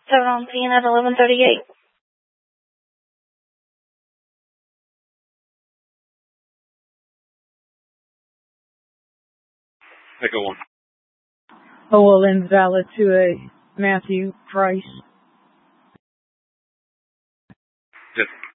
7 on scene at 11:38. Echo 1. OL invalid to a Matthew Price. Yes.